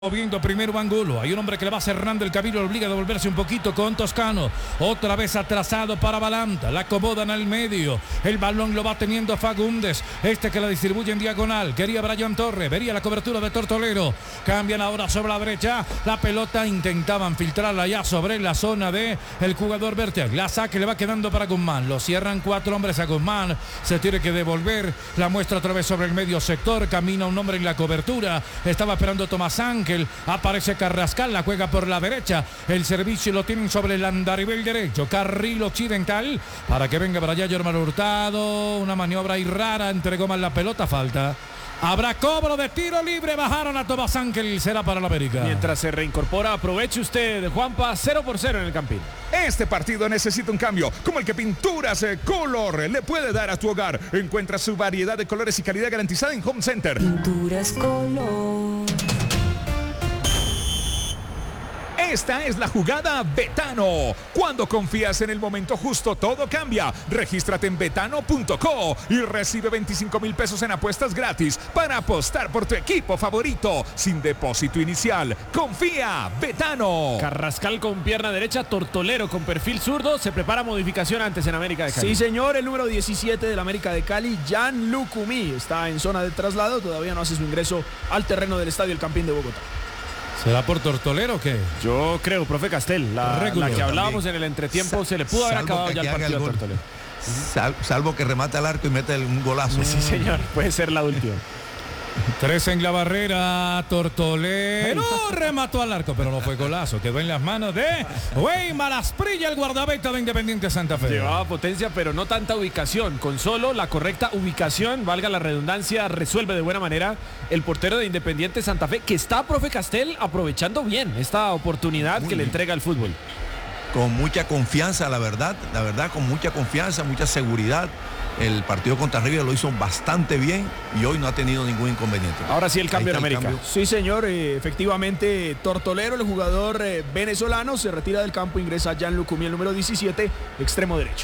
Viendo primero Angulo, hay un hombre que le va cerrando el camino, lo obliga a devolverse un poquito con Toscano, otra vez atrasado para Balanta, la acomodan al medio, el balón lo va teniendo Fagundes, que la distribuye en diagonal, quería Brian Torre, vería la cobertura de Tortolero, cambian ahora sobre la derecha, la pelota intentaban filtrarla ya sobre la zona de el jugador Bertel, la saque le va quedando para Guzmán, lo cierran 4 hombres a Guzmán, se tiene que devolver, la muestra otra vez sobre el medio sector, camina un hombre en la cobertura, estaba esperando Tomás Ángel, aparece Carrascal, la juega por la derecha, el servicio lo tienen sobre el andarivel derecho, carril occidental, para que venga para allá Germán Hurtado, una maniobra ahí rara, entregó mal la pelota, falta. Habrá cobro de tiro libre, bajaron a Tomás Ángel, será para la América. Mientras se reincorpora, aproveche usted, Juanpa, 0-0 en el Campín. Este partido necesita un cambio, como el que Pinturas Color le puede dar a tu hogar. Encuentra su variedad de colores y calidad garantizada en Home Center. Pinturas Color. Esta es la jugada Betano. Cuando confías en el momento justo, todo cambia. Regístrate en betano.co y recibe 25,000 pesos en apuestas gratis para apostar por tu equipo favorito. Sin depósito inicial. Confía, Betano. Carrascal con pierna derecha, Tortolero con perfil zurdo. Se prepara modificación antes en América de Cali. Sí, señor, el número 17 del América de Cali, Jan Lucumí, está en zona de traslado. Todavía no hace su ingreso al terreno del Estadio El Campín de Bogotá. ¿Será por Tortolero o qué? Yo creo, profe Castel, la que hablábamos en el entretiempo, se le pudo haber acabado ya el partido a Tortolero. Salvo que remate al arco y mete un golazo. Sí, señor, puede ser la última. 3 en la barrera, Tortolero remató al arco, pero no fue golazo, quedó en las manos de Weimar Asprilla, el guardameta de Independiente Santa Fe. Llevaba potencia, pero no tanta ubicación, con solo la correcta ubicación, valga la redundancia, resuelve de buena manera el portero de Independiente Santa Fe, que está, profe Castel, aprovechando bien esta oportunidad que le entrega el fútbol. Con mucha confianza, la verdad, con mucha confianza, mucha seguridad. El partido contra River lo hizo bastante bien y hoy no ha tenido ningún inconveniente. Ahora sí el cambio en América. Cambio. Sí, señor, efectivamente Tortolero, el jugador venezolano, se retira del campo, ingresa Jan Lucumí, el número 17, extremo derecho.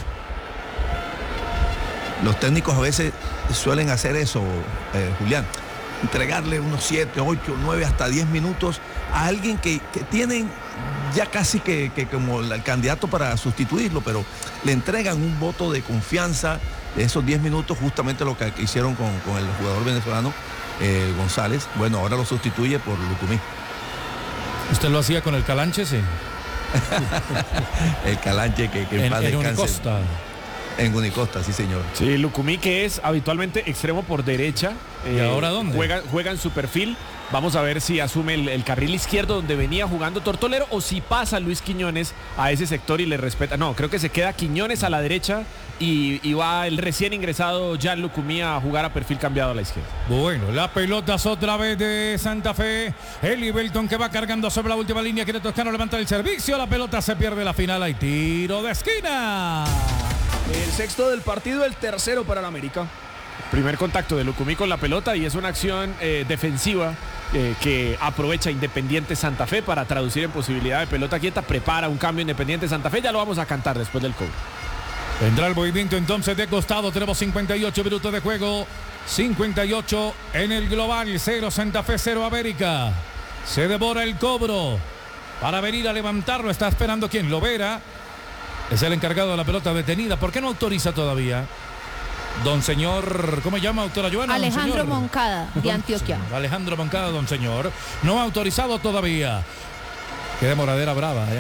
Los técnicos a veces suelen hacer eso, Julián, entregarle unos 7, 8, 9, hasta 10 minutos a alguien que tienen ya casi que como el candidato para sustituirlo, pero le entregan un voto de confianza de esos 10 minutos, justamente lo que hicieron con el jugador venezolano González. Bueno, ahora lo sustituye por Lucumí. ¿Usted lo hacía con el Calanche, sí? El Calanche que en paz descanse. Unicosta. En Unicosta, sí, señor. Sí, Lucumí, que es habitualmente extremo por derecha. ¿Y ahora dónde? Juega en su perfil. Vamos a ver si asume el carril izquierdo donde venía jugando Tortolero o si pasa Luis Quiñones a ese sector y le respeta. No, creo que se queda Quiñones a la derecha y va el recién ingresado Jan Lucumí a jugar a perfil cambiado a la izquierda. Bueno, la pelota es otra vez de Santa Fe. Eli Belton que va cargando sobre la última línea. Quiere Toscano levantar el servicio. La pelota se pierde la final. Hay tiro de esquina. El sexto del partido, el tercero para el América. Primer contacto de Lucumí con la pelota y es una acción defensiva que aprovecha Independiente Santa Fe para traducir en posibilidad de pelota quieta. Prepara un cambio Independiente Santa Fe. Ya lo vamos a cantar después del cobro. Vendrá el movimiento entonces de costado. Tenemos 58 minutos de juego. 58 en el global. 0 Santa Fe, 0 América. Se devora el cobro para venir a levantarlo. Está esperando quien lo verá. Es el encargado de la pelota detenida. ¿Por qué no autoriza todavía? Don señor, ¿cómo se llama, doctora Joana? Alejandro Moncada, de Antioquia. Alejandro Moncada, don señor. No ha autorizado todavía. Qué demoradera brava, ¿ya?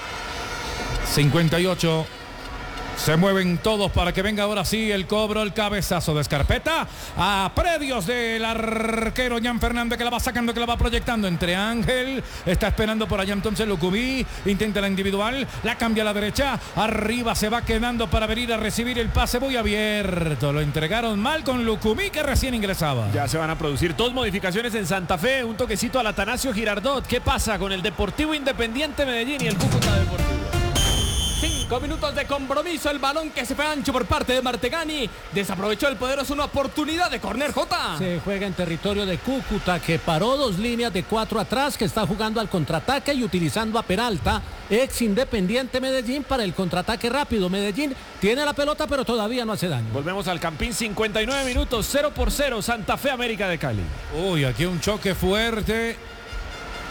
58. Se mueven todos para que venga ahora sí el cobro, el cabezazo de Escarpeta a predios del arquero Jan Fernández, que la va sacando, que la va proyectando entre Ángel, está esperando por allá entonces Lucumí, intenta la individual, la cambia a la derecha, arriba se va quedando para venir a recibir el pase muy abierto, lo entregaron mal con Lucumí que recién ingresaba. Ya se van a producir 2 modificaciones en Santa Fe, un toquecito al Atanasio Girardot. ¿Qué pasa con el Deportivo Independiente Medellín y el Cúcuta Deportivo? 5 minutos de compromiso, el balón que se fue ancho por parte de Martegani, desaprovechó el poderoso una oportunidad de córner. Jota. Se juega en territorio de Cúcuta, que paró 2 líneas de 4 atrás, que está jugando al contraataque y utilizando a Peralta, ex Independiente Medellín, para el contraataque rápido. Medellín tiene la pelota, pero todavía no hace daño. Volvemos al Campín, 59 minutos, 0-0, Santa Fe, América de Cali. Uy, aquí un choque fuerte.